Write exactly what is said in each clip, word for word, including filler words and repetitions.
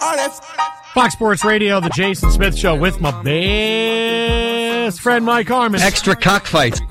Fox Sports Radio, the Jason Smith Show with my best friend Mike Harmon. Extra cockfight.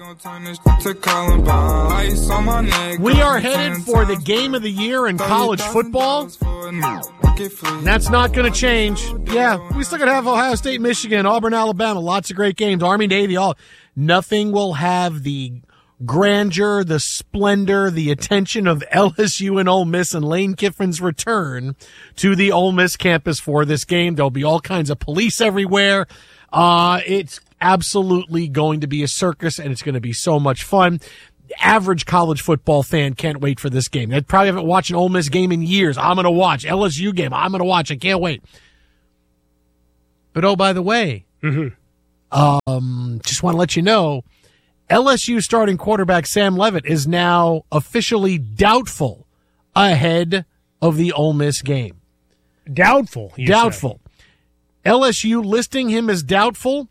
We are headed for the game of the year in college football. That's not going to change. Yeah, we still going to have Ohio State, Michigan, Auburn, Alabama. Lots of great games. Army, Navy, all. Nothing will have the grandeur, the splendor, the attention of L S U and Ole Miss and Lane Kiffin's return to the Ole Miss campus for this game. There'll be all kinds of police everywhere. Uh, it's absolutely going to be a circus, and it's going to be so much fun. The average college football fan can't wait for this game. They probably haven't watched an Ole Miss game in years. I'm going to watch. L S U game, I'm going to watch. I can't wait. But, oh, by the way, mm-hmm. um, just want to let you know, L S U starting quarterback Sam Leavitt is now officially doubtful ahead of the Ole Miss game. Doubtful? Doubtful. Say. L S U listing him as doubtful.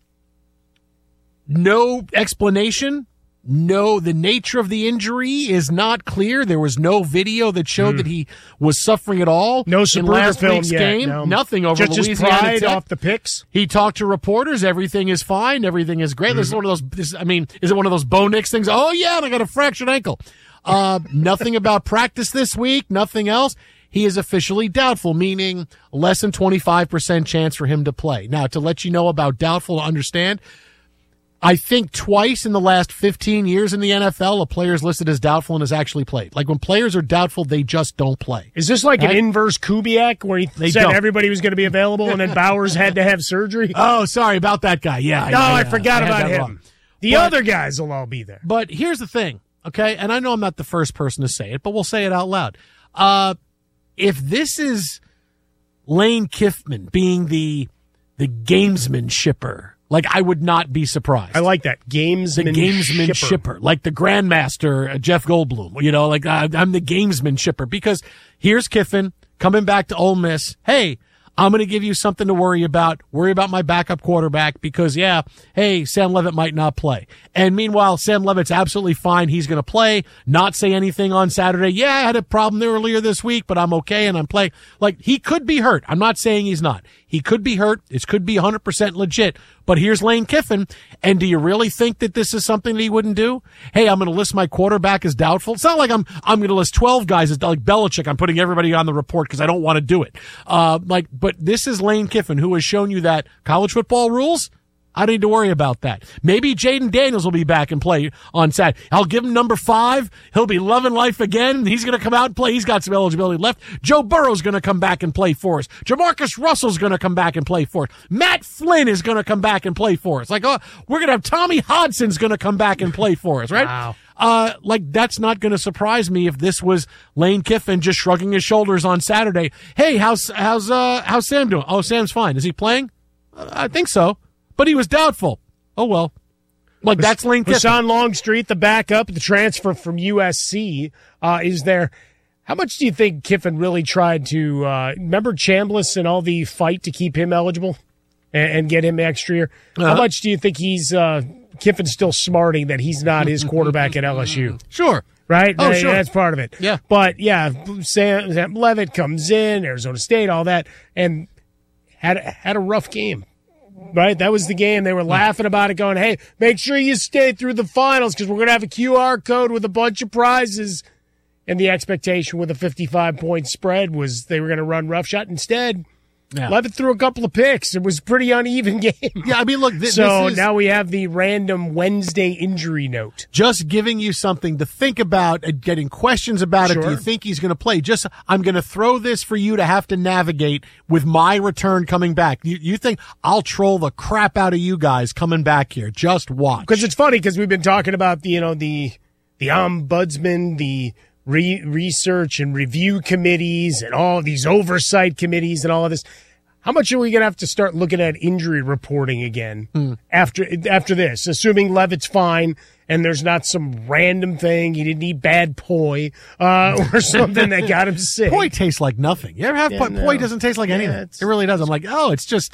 No explanation. No, the nature of the injury is not clear. There was no video that showed mm. that he was suffering at all. No in last film week's yet, game. No. Nothing over Just Louisiana his pride Tech. Off the picks. He talked to reporters. Everything is fine. Everything is great. Mm. This is one of those. This, I mean, is it one of those Bo Nix things? Oh yeah, and I got a fractured ankle. Uh, nothing about practice this week. Nothing else. He is officially doubtful, meaning less than twenty-five percent chance for him to play. Now, to let you know about doubtful, to understand. I think twice in the last fifteen years in the N F L, a player is listed as doubtful and has actually played. Like when players are doubtful, they just don't play. Is this like right? an inverse Kubiak where he they said don't. everybody was going to be available and then Bowers had to have surgery? Oh, sorry about that guy. Yeah. No, I, I forgot I about him. Wrong. The but, other guys will all be there. But here's the thing, okay? And I know I'm not the first person to say it, but we'll say it out loud. Uh, if this is Lane Kiffin being the the gamesman shipper, like, I would not be surprised. I like that. Gamesman The gamesman shipper. shipper. Like the Grandmaster, uh, Jeff Goldblum. You know, like, uh, I'm the gamesman shipper. Because here's Kiffin coming back to Ole Miss. Hey, I'm going to give you something to worry about. Worry about my backup quarterback because, yeah, hey, Sam Leavitt might not play. And meanwhile, Sam Leavitt's absolutely fine. He's going to play, not say anything on Saturday. Yeah, I had a problem earlier this week, but I'm okay and I'm playing. Like, he could be hurt. I'm not saying he's not. He could be hurt. This could be one hundred percent legit. But here's Lane Kiffin. And do you really think that this is something that he wouldn't do? Hey, I'm going to list my quarterback as doubtful. It's not like I'm I'm going to list twelve guys as like Belichick. I'm putting everybody on the report because I don't want to do it. Uh, like, but this is Lane Kiffin who has shown you that college football rules. I don't need to worry about that. Maybe Jaden Daniels will be back and play on Saturday. I'll give him number five. He'll be loving life again. He's going to come out and play. He's got some eligibility left. Joe Burrow's going to come back and play for us. Jamarcus Russell's going to come back and play for us. Matt Flynn is going to come back and play for us. Like, oh, we're going to have Tommy Hodson's going to come back and play for us, right? Wow. Uh, like, that's not going to surprise me if this was Lane Kiffin just shrugging his shoulders on Saturday. Hey, how's, how's, uh, how's Sam doing? Oh, Sam's fine. Is he playing? Uh, I think so. But he was doubtful. Oh, well. Like, that's Lane Kiffin. Hassan Longstreet, the backup, the transfer from U S C, uh, is there. How much do you think Kiffin really tried to uh, – remember Chambliss and all the fight to keep him eligible and, and get him extra year? Uh-huh. How much do you think he's uh, – Kiffin's still smarting that he's not his quarterback at L S U? Sure. Right? Oh, that, sure. That's part of it. Yeah. But, yeah, Sam, Sam Leavitt comes in, Arizona State, all that, and had, had a rough game. Right, that was the game. They were laughing about it, going, hey, make sure you stay through the finals because we're going to have a Q R code with a bunch of prizes. And the expectation with a fifty-five point spread was they were going to run roughshod. Instead, yeah. Leavitt threw a couple of picks. It was a pretty uneven game. Yeah, I mean, look. Th- so this is now we have the random Wednesday injury note. Just giving you something to think about and getting questions about sure. it. Do you think he's going to play? Just, I'm going to throw this for you to have to navigate with my return coming back. You, you think I'll troll the crap out of you guys coming back here. Just watch. Because it's funny because we've been talking about the, you know, the, the ombudsman, the Re- research and review committees and all these oversight committees and all of this. How much are we going to have to start looking at injury reporting again mm. after after this, assuming Leavitt's fine and there's not some random thing, he didn't eat bad poi uh, or something that got him sick. Poi tastes like nothing. You ever have yeah, poi? No. Poi doesn't taste like yeah, anything. It really does. I'm like, oh, it's just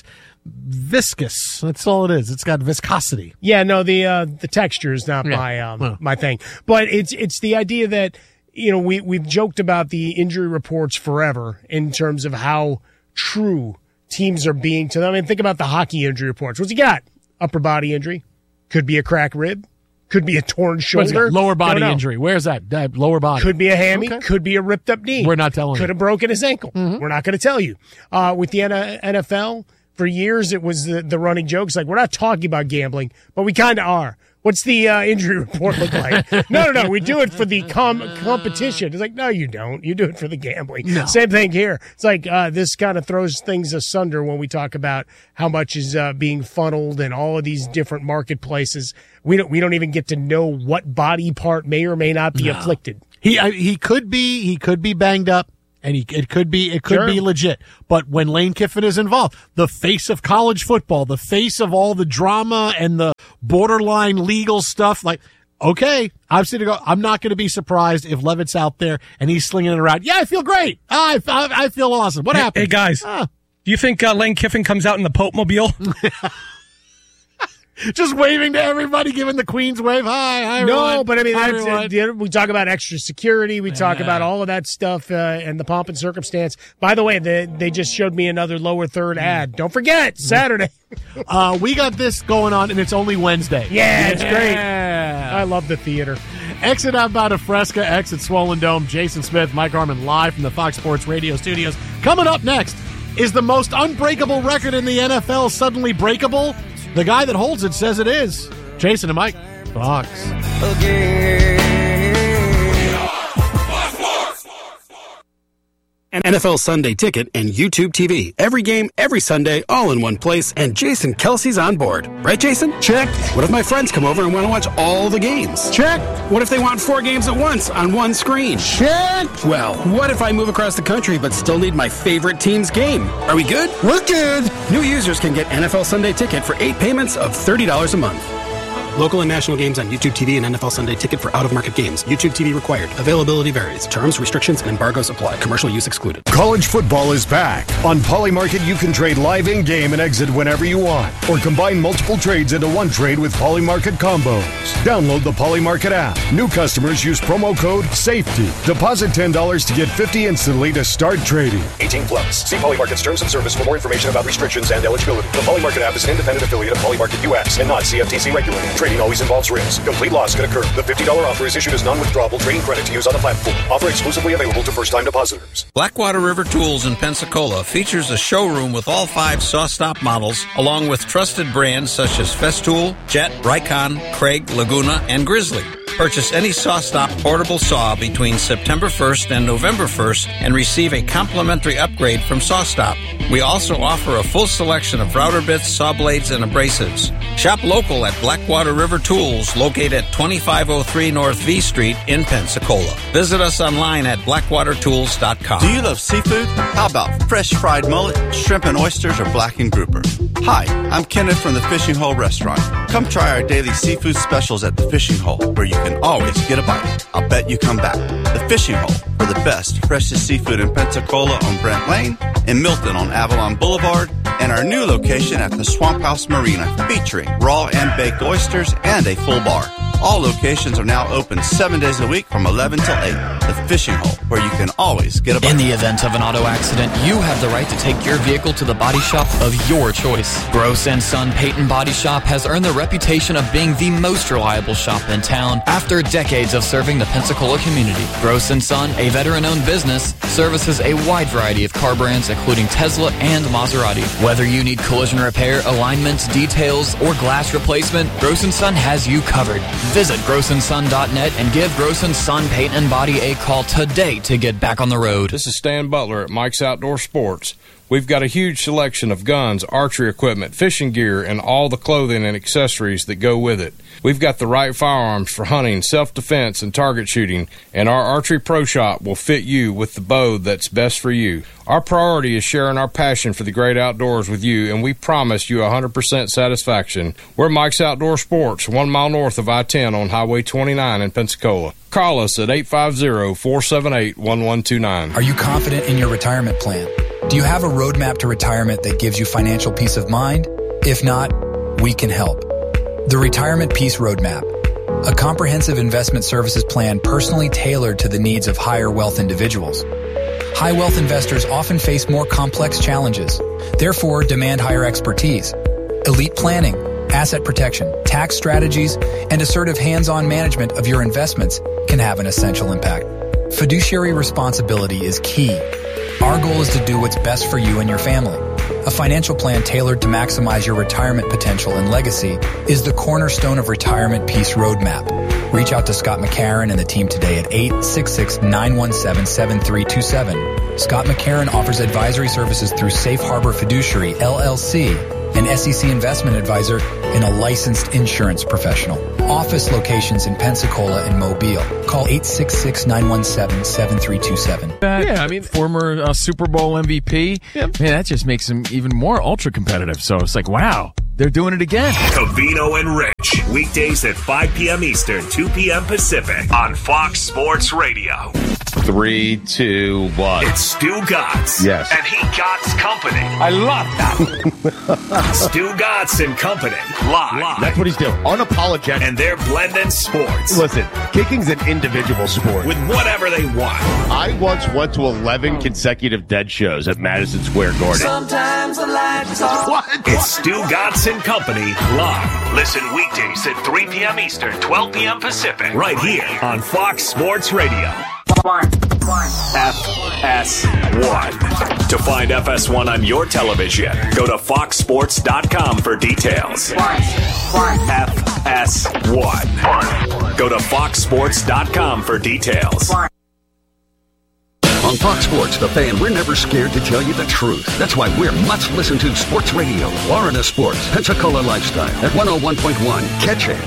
viscous. That's all it is. It's got viscosity. Yeah, no, the uh, the texture is not yeah. my um, well. my thing. But it's it's the idea that, you know, we, we've joked about the injury reports forever in terms of how true teams are being to them. I mean, think about the hockey injury reports. What's he got? Upper body injury. Could be a cracked rib. Could be a torn shoulder. Lower body injury. Where's that? Uh, lower body. Could be a hammy. Okay. Could be a ripped up knee. We're not telling Could you. have broken his ankle. Mm-hmm. We're not going to tell you. Uh, with the N F L, for years it was the, the running joke. It's like, we're not talking about gambling, but we kind of are. What's the uh, injury report look like? no, no, no. We do it for the com- competition. It's like, no, you don't. You do it for the gambling. No. Same thing here. It's like uh, this kind of throws things asunder when we talk about how much is uh, being funneled in all of these different marketplaces. We don't. We don't even get to know what body part may or may not be no. afflicted. He I, he could be he could be banged up. And he, it could be, it could sure. be legit. But when Lane Kiffin is involved, the face of college football, the face of all the drama and the borderline legal stuff, like, okay, I'm sitting go, I'm not going to be surprised if Levitt's out there and he's slinging it around. Yeah, I feel great. I, I, I feel awesome. What hey, happened? Hey, guys, ah. do you think uh, Lane Kiffin comes out in the Pope Mobile? Just waving to everybody, giving the Queen's wave. Hi, hi, No, everyone. but I mean, hi, that's, uh, we talk about extra security. We talk yeah. about all of that stuff uh, and the pomp and circumstance. By the way, they, they just showed me another lower third ad. Don't forget, Saturday. uh, we got this going on, and it's only Wednesday. Yeah, it's yeah. great. I love the theater. Exit out by Fresca, exit Swollen Dome. Jason Smith, Mike Harmon live from the Fox Sports Radio studios. Coming up next, is the most unbreakable record in the N F L suddenly breakable? The guy that holds it says it is. Jason and Mike, Fox. An N F L Sunday Ticket and YouTube T V. Every game, every Sunday, all in one place, and Jason Kelsey's on board. Right, Jason? Check. What if my friends come over and want to watch all the games? Check. What if they want four games at once on one screen? Check. Well, what if I move across the country but still need my favorite team's game? Are we good? We're good. New users can get N F L Sunday Ticket for eight payments of thirty dollars a month. Local and national games on YouTube T V and N F L Sunday Ticket for out-of-market games. YouTube T V required. Availability varies. Terms, restrictions, and embargoes apply. Commercial use excluded. College football is back. On Polymarket, you can trade live in-game and exit whenever you want. Or combine multiple trades into one trade with Polymarket combos. Download the Polymarket app. New customers use promo code SAFETY. Deposit ten dollars to get fifty dollars instantly to start trading. eighteen plus. See Polymarket's terms of service for more information about restrictions and eligibility. The Polymarket app is an independent affiliate of Polymarket U S and not C F T C regulated. Trading always involves risks. Complete loss can occur. The fifty dollars offer is issued as non-withdrawable trading credit to use on the platform. Offer exclusively available to first-time depositors. Blackwater River Tools in Pensacola features a showroom with all five SawStop models, along with trusted brands such as Festool, Jet, Rycon, Craig, Laguna, and Grizzly. Purchase any SawStop portable saw between September first and November first and receive a complimentary upgrade from SawStop. We also offer a full selection of router bits, saw blades, and abrasives. Shop local at Blackwater River Tools, located at twenty-five oh three North V Street in Pensacola. Visit us online at blackwater tools dot com. Do you love seafood? How about fresh fried mullet, shrimp and oysters, or blackened grouper? Hi, I'm Kenneth from the Fishing Hole Restaurant. Come try our daily seafood specials at the Fishing Hole, where you can always get a bite. I'll bet you come back. The Fishing Hole, for the best, freshest seafood in Pensacola on Brent Lane, in Milton on Avalon Boulevard, and our new location at the Swamp House Marina, featuring raw and baked oysters and a full bar. All locations are now open seven days a week from eleven till eight. The Fishing Hole, where you can always get a bite. In the event of an auto accident, you have the right to take your vehicle to the body shop of your choice. Gross and Son Peyton Body Shop has earned the reputation of being the most reliable shop in town after decades of serving the Pensacola community. Gross and Son, a veteran-owned business, services a wide variety of car brands, including Tesla and Maserati. Whether you need collision repair, alignments, details, or glass replacement, Gross and Son has you covered. Visit gross and son dot net and give Gross and Son Paint and Body a call today to get back on the road. This is Stan Butler at Mike's Outdoor Sports. We've got a huge selection of guns, archery equipment, fishing gear, and all the clothing and accessories that go with it. We've got the right firearms for hunting, self-defense, and target shooting, and our Archery Pro Shop will fit you with the bow that's best for you. Our priority is sharing our passion for the great outdoors with you, and we promise you one hundred percent satisfaction. We're Mike's Outdoor Sports, one mile north of I ten on Highway twenty-nine in Pensacola. Call us at eight five zero, four seven eight, one one two nine. Are you confident in your retirement plan? Do you have a roadmap to retirement that gives you financial peace of mind? If not, we can help. The Retirement Peace Roadmap, a comprehensive investment services plan personally tailored to the needs of higher wealth individuals. High-wealth investors often face more complex challenges, therefore demand higher expertise. Elite planning, asset protection, tax strategies, and assertive hands-on management of your investments can have an essential impact. Fiduciary responsibility is key. Our goal is to do what's best for you and your family. A financial plan tailored to maximize your retirement potential and legacy is the cornerstone of Retirement Peace Roadmap. Reach out to Scott McCarron and the team today at eight six six, nine one seven, seven three two seven. Scott McCarron offers advisory services through Safe Harbor Fiduciary, L L C, an S E C investment advisor and a licensed insurance professional. Office locations in Pensacola and Mobile. Call eight six six, nine one seven, seven three two seven. Yeah, I mean, former uh, Super Bowl M V P. Yep. Man, that just makes him even more ultra competitive. So it's like, wow, they're doing it again. Covino and Rich, weekdays at five p.m. Eastern, two p.m. Pacific on Fox Sports Radio. Three, two, one. It's Stu Gatz. Yes. And he Gatz Company. I love that. Stu Gatz and Company. Live. Live. That's what he's doing. Unapologetic. And they're blending sports. Listen, kicking's an individual sport. With whatever they want. I once went to eleven consecutive Dead shows at Madison Square Garden. Sometimes the lights are... What? It's Stu Gatz and Company. Live. Listen weekdays at three p.m. Eastern, twelve p.m. Pacific. Right here on Fox Sports Radio. F S one. To find F S one on your television, go to fox sports dot com for details. F S one. Go to fox sports dot com for details. On Fox Sports, The Fan, we're never scared to tell you the truth. That's why we're much listened to sports radio. Florida Sports, Pensacola Lifestyle at one oh one point one. Catch it.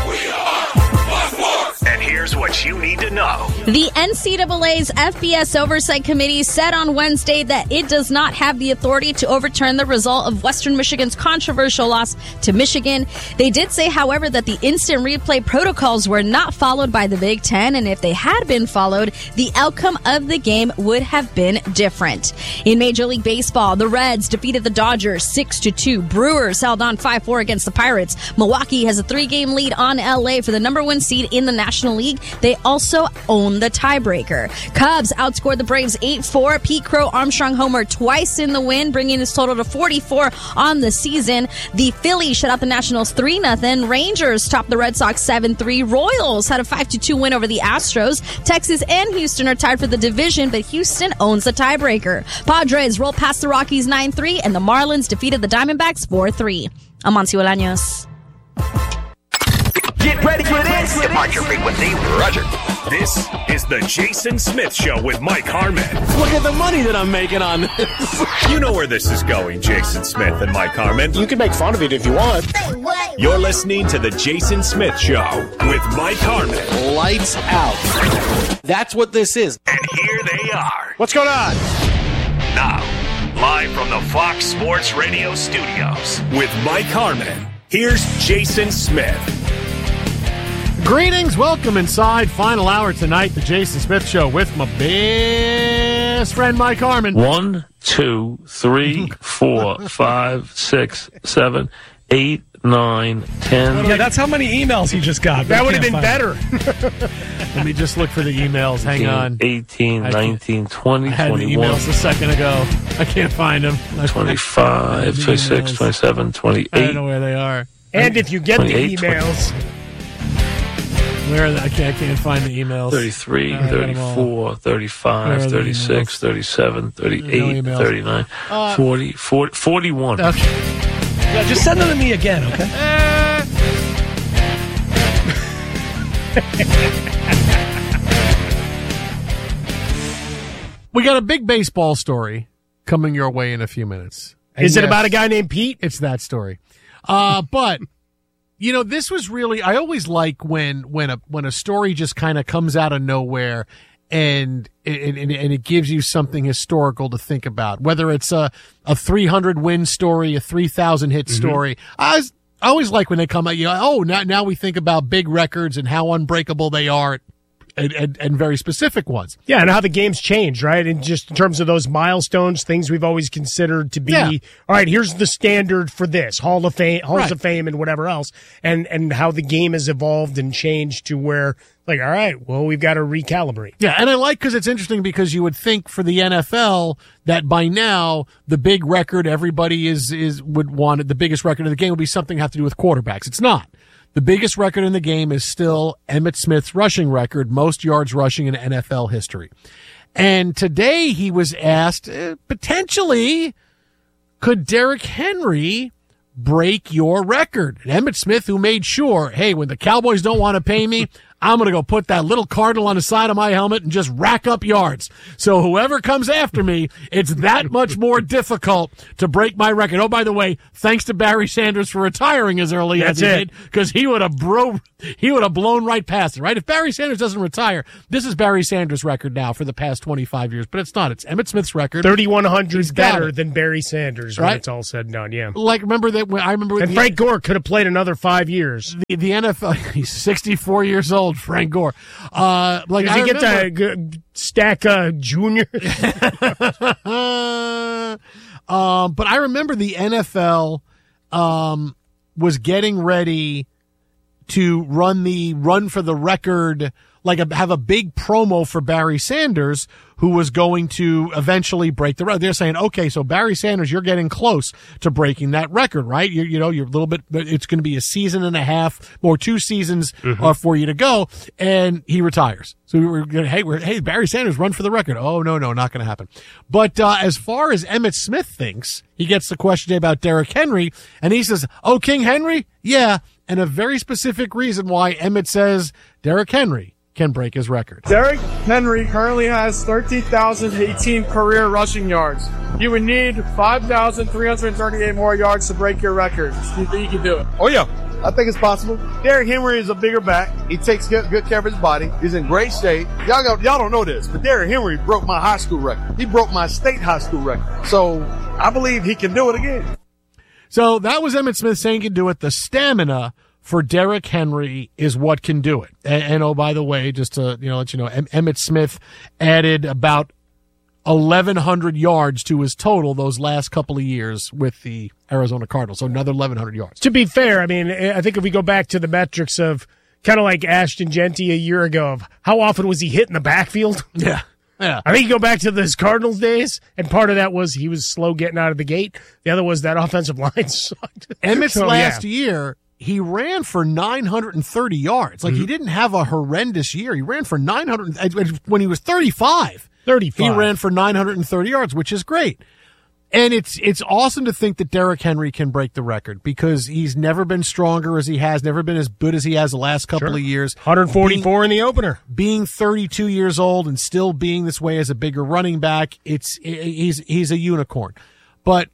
And here's what you need to know. The N C double A's F B S Oversight Committee said on Wednesday that it does not have the authority to overturn the result of Western Michigan's controversial loss to Michigan. They did say, however, that the instant replay protocols were not followed by the Big Ten, and if they had been followed, the outcome of the game would have been different. In Major League Baseball, the Reds defeated the Dodgers six to two. Brewers held on five four against the Pirates. Milwaukee has a three-game lead on L A for the number one seed in the National League. They also own the tiebreaker. Cubs outscored the Braves eight four. Pete Crow Armstrong homered twice in the win, bringing his total to forty-four on the season. The Phillies shut out the Nationals three nothing. Rangers topped the Red Sox seven three. Royals had a five to two win over the Astros. Texas and Houston are tied for the division, but Houston owns the tiebreaker. Padres rolled past the Rockies nine three, and the Marlins defeated the Diamondbacks four three. I'm Monty Bolaños. Get ready for this. Departure frequency, Roger. This is the Jason Smith Show with Mike Harmon. Look at the money that I'm making on this. You know where this is going, Jason Smith and Mike Harmon. You can make fun of it if you want. You're listening to the Jason Smith Show with Mike Harmon. Lights out. That's what this is. And here they are. What's going on? Now, live from the Fox Sports Radio studios with Mike Harmon. Here's Jason Smith. Greetings, welcome inside. Final hour tonight, the Jason Smith Show with my best friend Mike Harmon. One, two, three, four, five, six, seven, eight, nine, ten. Yeah, that's how many emails he just got. That would have been better. Let me just look for the emails. Hang on. eighteen, nineteen, twenty, I had twenty-one. the emails a second ago. I can't find them. twenty-five, twenty-six, twenty-seven, twenty-eight. I don't know where they are. And if you get the emails... Where are they? I can't, I can't find the emails. thirty-three, thirty-four, thirty-five, thirty-six, thirty-seven, thirty-eight, thirty-nine, uh, forty, forty, forty-one. Okay. Yeah, just send them to me again, okay? We got a big baseball story coming your way in a few minutes. Is it about a guy named Pete? It's that story. Uh, but... You know, this was really, I always like when, when a, when a story just kind of comes out of nowhere and, and, and it gives you something historical to think about, whether it's a, a three hundred win story, a three thousand hit Mm-hmm. story. I, was, I always like when they come out, you know, oh, now, now we think about big records and how unbreakable they are. and, and, and very specific ones. Yeah, and how the game's changed, right? And just in terms of those milestones, things we've always considered to be, Yeah. all right, here's the standard for this, Hall of Fame, Halls Right. of Fame and whatever else, and, and how the game has evolved and changed to where, like, all right, well, we've got to recalibrate. Yeah, and I like because it's interesting because you would think for the N F L that by now the big record everybody is is would want, the biggest record of the game would be something have to do with quarterbacks. It's not. The biggest record in the game is still Emmitt Smith's rushing record, most yards rushing in N F L history. And today he was asked, uh, potentially, could Derrick Henry break your record? And Emmitt Smith, who made sure, hey, when the Cowboys don't want to pay me, I'm going to go put that little cardinal on the side of my helmet and just rack up yards. So whoever comes after me, it's that much more difficult to break my record. Oh, by the way, thanks to Barry Sanders for retiring as early That's as he it. did, because he would have bro- he would have blown right past it, right? If Barry Sanders doesn't retire, this is Barry Sanders' record now for the past twenty-five years, but it's not. It's Emmitt Smith's record. thirty-one hundred He's got better it. than Barry Sanders when Right? it's all said and done, yeah. Like, remember that when I remember And the- Frank Gore could have played another five years. The, the N F L, he's sixty-four years old, Frank Gore. Uh, like, Did I he get remember, to g- stack uh, juniors? um, but I remember the N F L um, was getting ready to run the run for the record, like a, have a big promo for Barry Sanders, who was going to eventually break the record. They're saying, okay, so Barry Sanders, you're getting close to breaking that record, right? You, you know, you're a little bit, it's going to be a season and a half or two seasons Mm-hmm. uh, for you to go. And he retires. So we were going to, hey, we're, hey, Barry Sanders, run for the record. Oh, no, no, not going to happen. But uh, as far as Emmitt Smith thinks, he gets the question about Derrick Henry, and he says, oh, King Henry? Yeah. And a very specific reason why Emmitt says Derrick Henry can break his record. Derrick Henry currently has thirteen thousand eighteen career rushing yards. You would need five thousand three hundred thirty-eight more yards to break your record. Do you think you can do it? Oh, yeah. I think it's possible. Derrick Henry is a bigger back. He takes good, good care of his body. He's in great shape. Y'all, got, y'all don't know this, but Derrick Henry broke my high school record. He broke my state high school record. So I believe he can do it again. So that was Emmitt Smith saying he can do it. The stamina for Derrick Henry is what can do it. And, and oh, by the way, just to you know let you know, em- Emmitt Smith added about eleven hundred yards to his total those last couple of years with the Arizona Cardinals. So another eleven hundred yards. To be fair, I mean, I think if we go back to the metrics of kind of like Ashton Genty a year ago of how often was he hit in the backfield? Yeah. Yeah. I think you go back to those Cardinals days, and part of that was he was slow getting out of the gate. The other was that offensive line sucked. Emmitt's So, last yeah. year, he ran for nine hundred thirty yards. Like, Mm-hmm. he didn't have a horrendous year. He ran for nine hundred when he was thirty-five. thirty-five. He ran for nine hundred thirty yards, which is great. And it's it's awesome to think that Derrick Henry can break the record because he's never been stronger as he has, never been as good as he has the last couple Sure. of years. one forty-four being, in the opener. Being thirty-two years old and still being this way as a bigger running back, it's he's he's a unicorn. But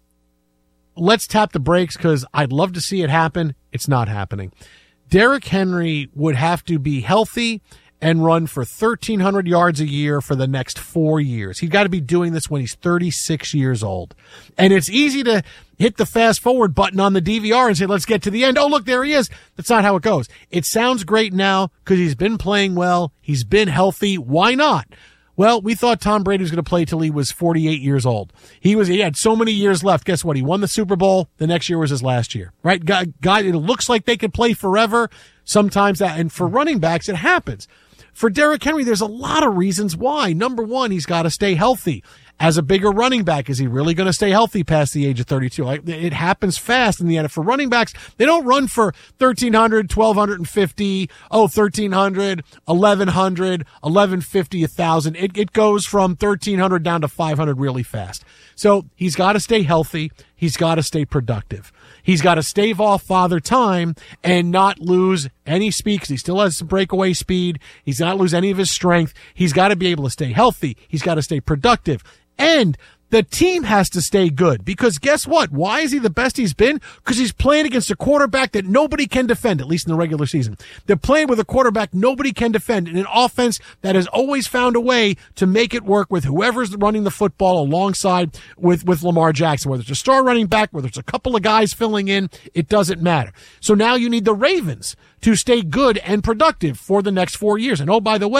let's tap the brakes because I'd love to see it happen. It's not happening. Derrick Henry would have to be healthy and run for thirteen hundred yards a year for the next four years. He's got to be doing this when he's thirty-six years old. And it's easy to hit the fast forward button on the D V R and say, let's get to the end. Oh, look, there he is. That's not how it goes. It sounds great now because he's been playing well. He's been healthy. Why not? Well, we thought Tom Brady was going to play till he was forty-eight years old. He was, he had so many years left. Guess what? He won the Super Bowl. The next year was his last year, right? Guy, guy, it looks like they could play forever. Sometimes that, and for running backs, it happens. For Derrick Henry, there's a lot of reasons why. Number one, he's got to stay healthy. As a bigger running back, is he really going to stay healthy past the age of thirty-two? Like, it happens fast in the N F L. For running backs, they don't run for thirteen hundred, twelve fifty, oh, thirteen hundred, eleven hundred, eleven fifty, one thousand. It, it goes from thirteen hundred down to five hundred really fast. So he's got to stay healthy. He's got to stay productive. He's got to stave off father time and not lose any speed because he still has some breakaway speed. He's not lose any of his strength. He's got to be able to stay healthy. He's got to stay productive. And the team has to stay good because guess what? Why is he the best he's been? Because he's playing against a quarterback that nobody can defend, at least in the regular season. They're playing with a quarterback nobody can defend in an offense that has always found a way to make it work with whoever's running the football alongside with, with Lamar Jackson. Whether it's a star running back, whether it's a couple of guys filling in, it doesn't matter. So now you need the Ravens to stay good and productive for the next four years. And oh, by the way,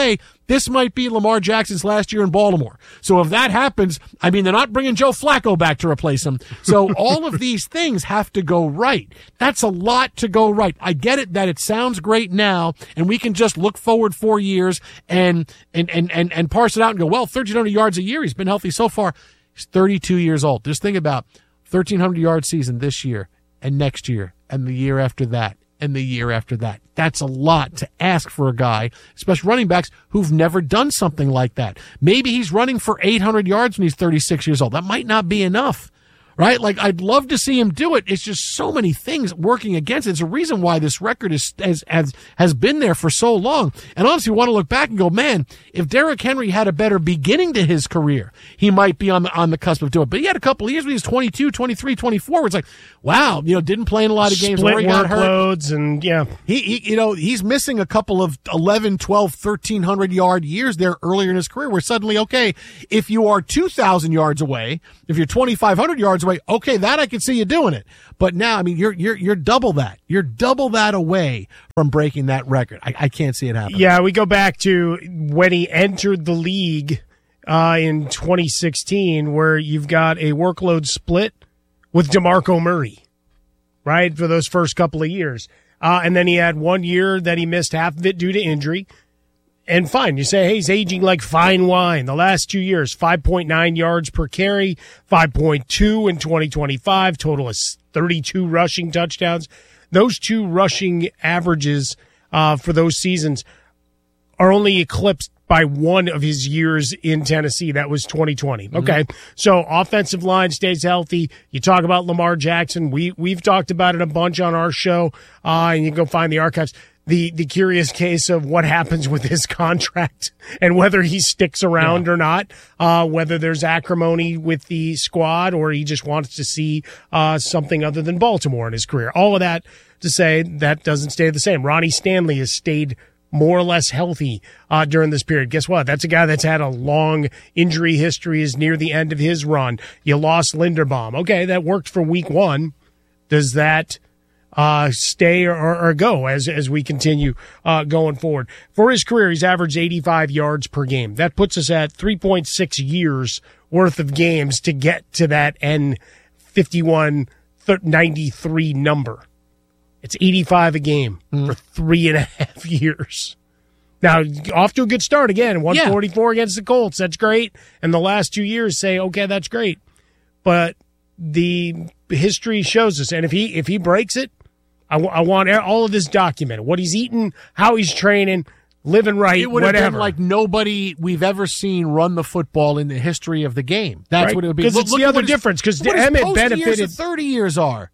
this might be Lamar Jackson's last year in Baltimore. So if that happens, I mean, they're not bringing Joe Flacco back to replace him. So all of these things have to go right. That's a lot to go right. I get it that it sounds great now, and we can just look forward four years and and and and, and parse it out and go, well, thirteen hundred yards a year. He's been healthy so far. He's thirty-two years old. Just think about thirteen hundred yard season this year and next year and the year after that and the year after that. That's a lot to ask for a guy, especially running backs who've never done something like that. Maybe he's running for eight hundred yards when he's thirty-six years old. That might not be enough, right? Like, I'd love to see him do it. It's just so many things working against it. It's a reason why this record is has has, has been there for so long. And honestly, you want to look back and go, man, if Derrick Henry had a better beginning to his career, he might be on the on the cusp of doing it. But he had a couple of years when he was twenty-two, twenty-three, twenty-four, where it's like, wow, you know, didn't play in a lot of games. Split where he got hurt. workloads, and yeah. He, he, you know, he's missing a couple of eleven, twelve, thirteen hundred yard years there earlier in his career where suddenly, okay, if you are two thousand yards away, if you're twenty-five hundred yards away, okay, that I can see you doing it. But now, I mean, you're, you're, you're double that. You're double that away from breaking that record. I, I can't see it happening. Yeah, we go back to when he entered the league uh, in twenty sixteen, where you've got a workload split with DeMarco Murray, right, for those first couple of years. Uh, and then he had one year that he missed half of it due to injury. And fine, you say, hey, he's aging like fine wine. The last two years, five point nine yards per carry, five point two in twenty twenty-five, total is thirty-two rushing touchdowns. Those two rushing averages uh, for those seasons are only eclipsed by one of his years in Tennessee. That was twenty twenty. Mm-hmm. Okay, so offensive line stays healthy. You talk about Lamar Jackson. We, we've talked about it a bunch on our show, uh, and you can go find the archives. The the curious case of what happens with his contract and whether he sticks around yeah. or not, uh, whether there's acrimony with the squad or he just wants to see uh, something other than Baltimore in his career. All of that to say that doesn't stay the same. Ronnie Stanley has stayed more or less healthy uh, during this period. Guess what? That's a guy that's had a long injury history, is near the end of his run. You lost Linderbaum. Okay, that worked for week one. Does that Uh, stay or, or go as as we continue uh, going forward? For his career, he's averaged eighty-five yards per game. That puts us at three point six years worth of games to get to that N fifty-one ninety-three number. It's eighty-five a game mm. for three and a half years. Now, off to a good start again, one forty-four yeah. against the Colts. That's great. And the last two years say, okay, that's great. But the history shows us, and if he if he breaks it, I, w- I want all of this documented. What he's eating, how he's training, living right, it would whatever. have been like nobody we've ever seen run the football in the history of the game. That's right? what it would be. Because it's look the other his, difference. Because Emmett Emmett benefited. Years thirty years are.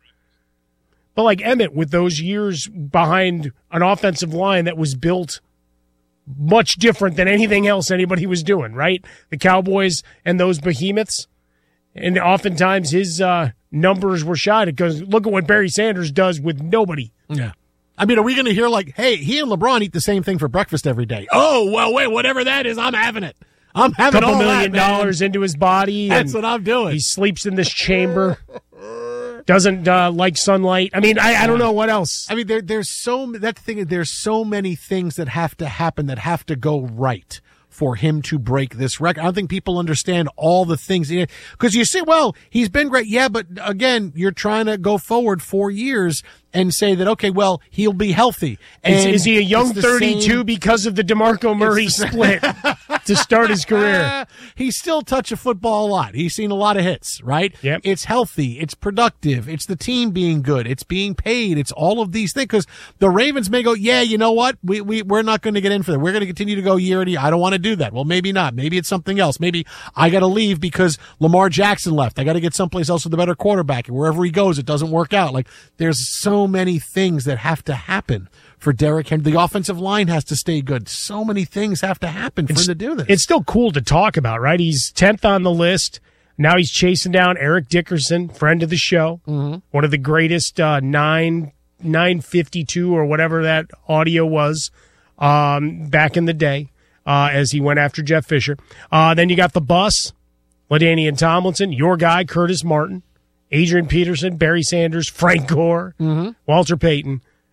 But like Emmett, with those years behind an offensive line that was built much different than anything else anybody was doing, right? The Cowboys and those behemoths. And oftentimes his uh, numbers were shot because look at what Barry Sanders does with nobody. Yeah. I mean, are we going to hear like, hey, he and LeBron eat the same thing for breakfast every day? Oh, well, wait, whatever that is, I'm having it. I'm having couple all million that, dollars into his body. That's what I'm doing. He sleeps in this chamber. Doesn't uh, like sunlight. I mean, I, I don't know what else. I mean, there, there's so that's the thing. There's so many things that have to happen that have to go right for him to break this record. I don't think people understand all the things. Because you say, well, he's been great. Yeah, but again, you're trying to go forward four years and say that, okay, well, he'll be healthy. And is, is he a young thirty-two same, because of the DeMarco Murray split to start his career? He's still touched a football a lot. He's seen a lot of hits, right? Yep. It's healthy. It's productive. It's the team being good. It's being paid. It's all of these things. Because the Ravens may go, yeah, you know what? We, we, we're not going to get in for that. We're going to continue to go year to year. I don't want to do that. Well, maybe not. Maybe it's something else. Maybe I got to leave because Lamar Jackson left. I got to get someplace else with a better quarterback. And wherever he goes, it doesn't work out. Like, there's so many things that have to happen for Derrick Henry. The offensive line has to stay good. So many things have to happen for it's, him to do this. It's still cool to talk about, right? He's tenth on the list. Now he's chasing down Eric Dickerson, friend of the show, mm-hmm. one of the greatest uh, nine nine fifty two or whatever that audio was um, back in the day uh, as he went after Jeff Fisher. Uh, then you got the bus, LaDainian Tomlinson, your guy Curtis Martin, Adrian Peterson, Barry Sanders, Frank Gore, mm-hmm. Walter Payton.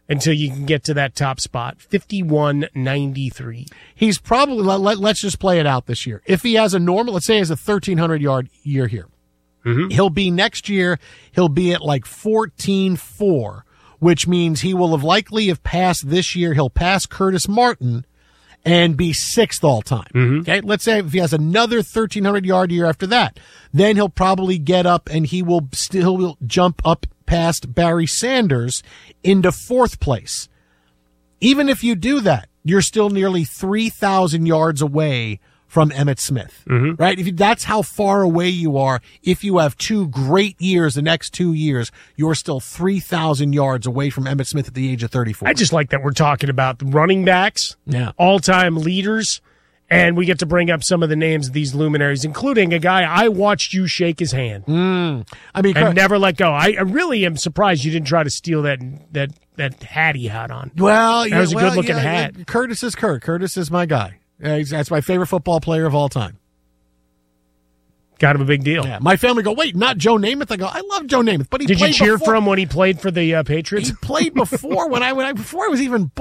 until you can get to that top spot. fifty-one ninety-three. He's probably, let, let, let's just play it out this year. If he has a normal, let's say he has a thirteen hundred yard year here, mm-hmm. he'll be next year, he'll be at like fourteen four, which means he will have likely have passed this year. He'll pass Curtis Martin and be sixth all time. Mm-hmm. Okay. Let's say if he has another thirteen hundred yard year after that, then he'll probably get up and he will still will jump up past Barry Sanders into fourth place. Even if you do that, you're still nearly three thousand yards away from Emmitt Smith, mm-hmm. right? If you, that's how far away you are. If you have two great years, the next two years, you're still three thousand yards away from Emmitt Smith at the age of thirty-four. I just like that we're talking about the running backs, yeah, all-time leaders, and we get to bring up some of the names of these luminaries, including a guy I watched you shake his hand. Mm. I mean, and never let go. I, I really am surprised you didn't try to steal that that that hat he had on. Well, that yeah, was a well, good-looking yeah, hat. Yeah, Curtis is Kurt. Curtis is my guy. Uh, that's my favorite football player of all time. Got him a big deal. Yeah, my family go, wait, not Joe Namath? I go, I love Joe Namath, but he Did played you cheer before. for him when he played for the uh, Patriots? He played before when I when I before I was even born.